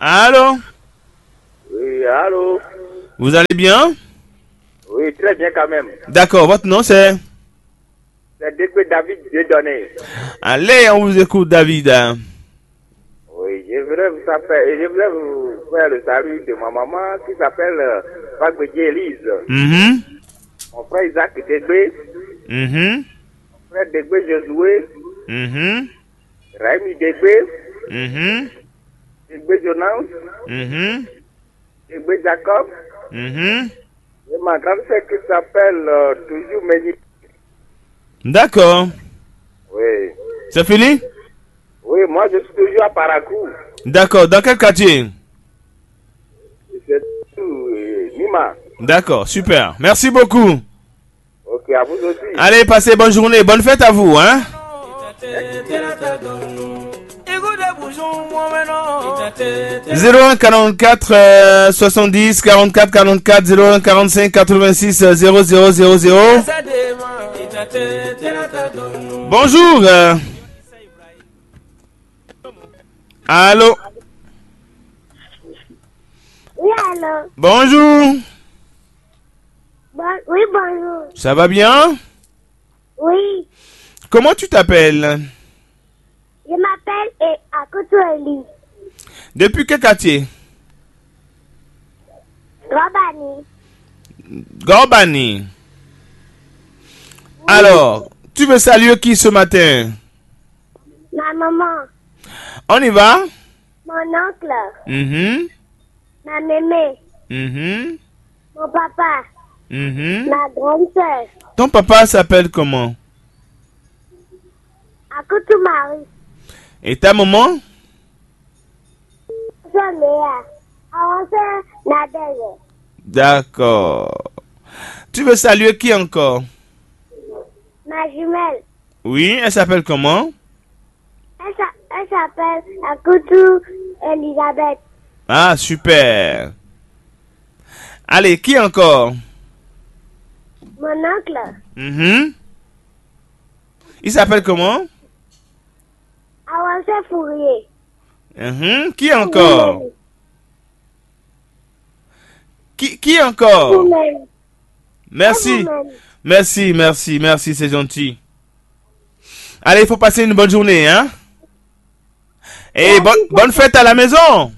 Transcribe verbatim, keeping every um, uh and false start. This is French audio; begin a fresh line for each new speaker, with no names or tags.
Allô?
Oui, allô?
Vous allez bien?
Oui, très bien quand même.
D'accord, votre nom c'est?
C'est Dégbé David Dieudonné.
Allez, on vous écoute, David.
Oui, je voudrais vous appeler, je voudrais vous faire le salut de ma maman qui s'appelle euh, Fagbedie Elise.
Mhm.
Mon frère Isaac Dégbé,
Mhm.
mon frère Dégbé Josué,
Mhm.
Raimi Dégbé,
Mhm.
Dégbé Jonas,
Mhm.
Dégbé Jacob,
Mhm.
et ma grande sœur qui s'appelle euh, toujours Méni.
D'accord.
Oui.
C'est fini?
Oui, moi je suis toujours à Paracou.
D'accord. Dans quel quartier?
C'est tout, euh, Nima.
D'accord, super. Merci beaucoup.
Ok, à vous aussi.
Allez, passez bonne journée. Bonne fête à vous, hein? zéro un quarante-quatre euh, soixante-dix quarante-quatre quarante-quatre zéro un quarante-cinq quatre-vingt-six zéro zéro zéro zéro. Bonjour. euh. Allô.
Oui, allô.
Bonjour.
Bon, oui, bonjour.
Ça va bien?
Oui,
Comment tu t'appelles?
je m'appelle et Akoto Eli.
Depuis quel quartier?
Robani.
Gorbani. Alors, tu veux saluer qui ce matin?
Ma maman,
On y va?
mon oncle,
Mhm.
ma mémé,
Mhm.
mon papa,
Mhm.
ma grande sœur,
Ton papa s'appelle comment?
Akoto Marie,
Et ta maman?
Soméa, Avancé Nadège,
D'accord. Tu veux saluer qui encore?
ma jumelle.
Oui, elle s'appelle comment?
Elle, s'a- elle s'appelle Akoto Elisabeth.
Ah, super. Allez, qui encore?
Mon oncle,
Mhm. Il s'appelle comment?
Avancé Fourier.
Mhm. Qui encore? Qui, qui encore?
Vous-même.
Merci.
Vous-même.
Merci, merci, merci, c'est gentil. Allez, il faut passer une bonne journée, hein? Et
Merci,
bonne, bonne
papa.
fête à la maison.